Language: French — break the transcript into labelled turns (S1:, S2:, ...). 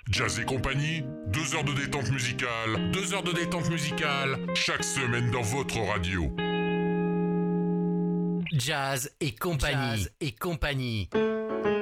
S1: Jazz et compagnie, 2 heures de détente musicale, 2 heures de détente musicale, chaque semaine dans votre radio.
S2: Jazz et compagnie.